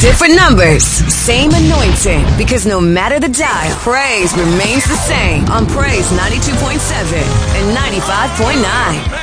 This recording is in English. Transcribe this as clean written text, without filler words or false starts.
Different numbers, same anointing. Because no matter the dial, praise remains the same on Praise 92.7 and 95.9.